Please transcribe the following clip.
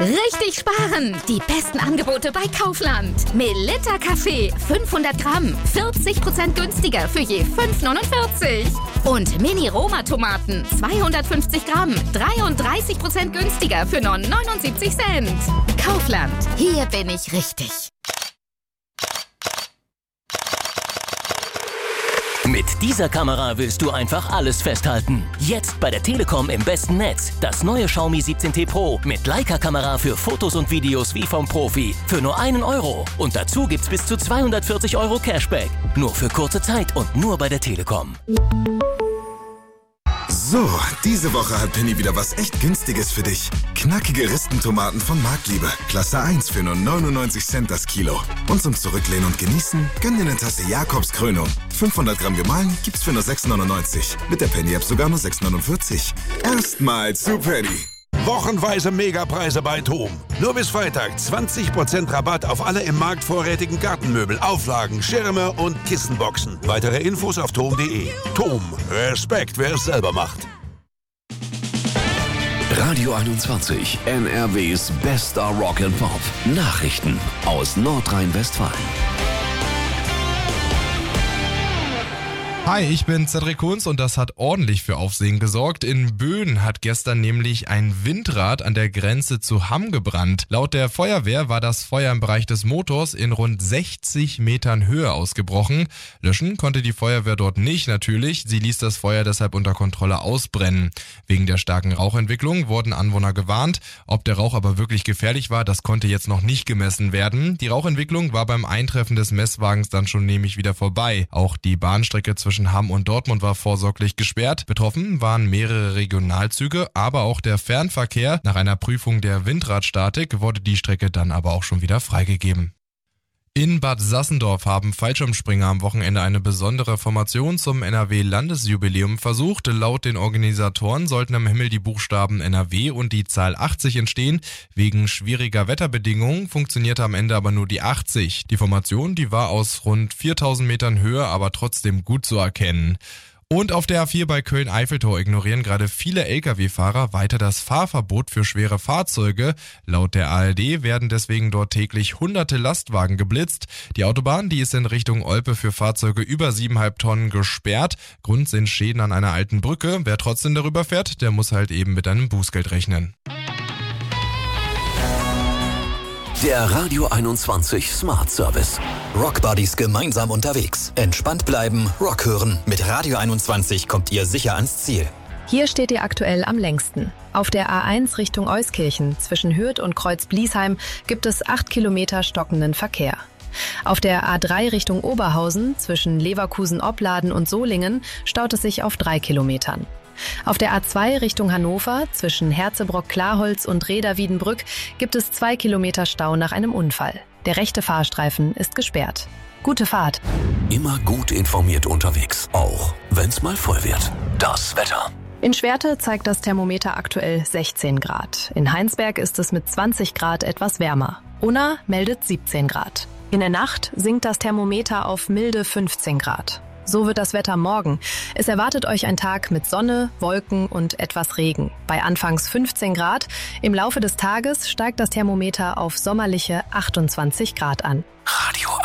Richtig sparen! Die besten Angebote bei Kaufland. Melitta Kaffee 500 Gramm, 40% günstiger für je 5,49. Und Mini-Roma-Tomaten 250 Gramm, 33% günstiger für nur 79 Cent. Kaufland, hier bin ich richtig. Mit dieser Kamera willst du einfach alles festhalten. Jetzt bei der Telekom im besten Netz. Das neue Xiaomi 17T Pro mit Leica-Kamera für Fotos und Videos wie vom Profi. Für nur 1 Euro. Und dazu gibt's bis zu 240 Euro Cashback. Nur für kurze Zeit und nur bei der Telekom. So, diese Woche hat Penny wieder was echt Günstiges für dich. Knackige Ristentomaten von Marktliebe. Klasse 1 für nur 99 Cent das Kilo. Und zum Zurücklehnen und Genießen, gönn dir eine Tasse Jakobs Krönung. 500 Gramm gemahlen gibt's für nur 6,99. Mit der Penny-App sogar nur 6,49. Erstmals zu Penny. Wochenweise Megapreise bei TOM. Nur bis Freitag 20% Rabatt auf alle im Markt vorrätigen Gartenmöbel, Auflagen, Schirme und Kissenboxen. Weitere Infos auf tom.de. TOM. Respekt, wer es selber macht. Radio 21. NRWs bester Rock and Pop. Nachrichten aus Nordrhein-Westfalen. Hi, ich bin Cedric Kunz und das hat ordentlich für Aufsehen gesorgt. In Böen hat gestern nämlich ein Windrad an der Grenze zu Hamm gebrannt. Laut der Feuerwehr war das Feuer im Bereich des Motors in rund 60 Metern Höhe ausgebrochen. Löschen konnte die Feuerwehr dort nicht, natürlich. Sie ließ das Feuer deshalb unter Kontrolle ausbrennen. Wegen der starken Rauchentwicklung wurden Anwohner gewarnt. Ob der Rauch aber wirklich gefährlich war, das konnte jetzt noch nicht gemessen werden. Die Rauchentwicklung war beim Eintreffen des Messwagens dann schon nämlich wieder vorbei. Auch die Bahnstrecke zwischen Hamm und Dortmund war vorsorglich gesperrt. Betroffen waren mehrere Regionalzüge, aber auch der Fernverkehr. Nach einer Prüfung der Windradstatik wurde die Strecke dann aber auch schon wieder freigegeben. In Bad Sassendorf haben Fallschirmspringer am Wochenende eine besondere Formation zum NRW-Landesjubiläum versucht. Laut den Organisatoren sollten am Himmel die Buchstaben NRW und die Zahl 80 entstehen. Wegen schwieriger Wetterbedingungen funktionierte am Ende aber nur die 80. Die Formation, die war aus rund 4000 Metern Höhe, aber trotzdem gut zu erkennen. Und auf der A4 bei Köln-Eiffeltor ignorieren gerade viele Lkw-Fahrer weiter das Fahrverbot für schwere Fahrzeuge. Laut der ARD werden deswegen dort täglich hunderte Lastwagen geblitzt. Die Autobahn, die ist in Richtung Olpe für Fahrzeuge über 7,5 Tonnen gesperrt. Grund sind Schäden an einer alten Brücke. Wer trotzdem darüber fährt, der muss halt eben mit einem Bußgeld rechnen. Der Radio 21 Smart Service. Rock Buddies gemeinsam unterwegs. Entspannt bleiben, Rock hören. Mit Radio 21 kommt ihr sicher ans Ziel. Hier steht ihr aktuell am längsten. Auf der A1 Richtung Euskirchen zwischen Hürth und Kreuz-Bliesheim gibt es 8 Kilometer stockenden Verkehr. Auf der A3 Richtung Oberhausen zwischen Leverkusen-Opladen und Solingen staut es sich auf 3 Kilometern. Auf der A2 Richtung Hannover zwischen Herzebrock-Klarholz und Reda-Wiedenbrück gibt es 2 Kilometer Stau nach einem Unfall. Der rechte Fahrstreifen ist gesperrt. Gute Fahrt. Immer gut informiert unterwegs, auch wenn's mal voll wird. Das Wetter. In Schwerte zeigt das Thermometer aktuell 16 Grad. In Heinsberg ist es mit 20 Grad etwas wärmer. Unna meldet 17 Grad. In der Nacht sinkt das Thermometer auf milde 15 Grad. So wird das Wetter morgen. Es erwartet euch ein Tag mit Sonne, Wolken und etwas Regen. Bei anfangs 15 Grad. Im Laufe des Tages steigt das Thermometer auf sommerliche 28 Grad an. Radio